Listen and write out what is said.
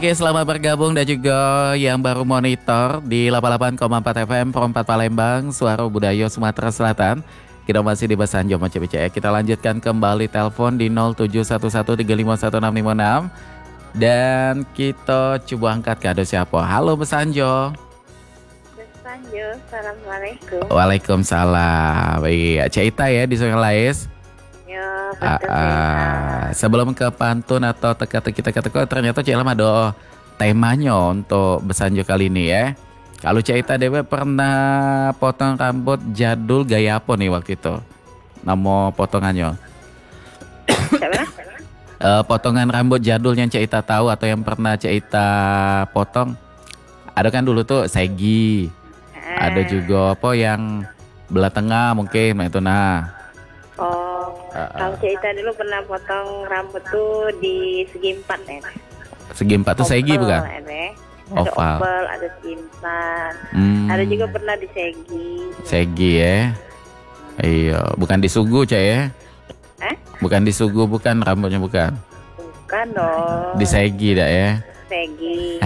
Oke, selamat bergabung dan juga yang baru monitor di 88,4 FM Perempat Palembang, Suara Budaya Sumatera Selatan. Kita masih di Besanjo Moce-Bice. Kita lanjutkan kembali telepon di 0711351656 dan kita coba angkat ke ada siapa. Halo Besanjo. Besanjo, assalamualaikum. Waalaikumsalam. Iya, Cita ya di Sungai Lais. Ya, betul. Sebelum ke pantun atau teka-teki ternyata Cik Ilham ada temanya untuk Besanjo kali ini ya. Kalau Cita Dewe pernah potong rambut jadul gaya apa nih waktu itu? Nama potongannya? Potongan rambut jadul yang Cita tahu atau yang pernah Cita potong? Ada kan dulu tuh segi. Ada juga apa yang belah tengah mungkin itu nah. Kalau Cita dulu pernah potong rambut tuh di segi empat ya. Segi empat tuh segi bukan? Ada Oval. oval, ada segi empat. Ada juga pernah di segi. Segi ya. Iya, bukan di sugu Cak ya? Bukan di sugu, bukan rambutnya bukan. Bukan dong. Di segi dah ya. Segi.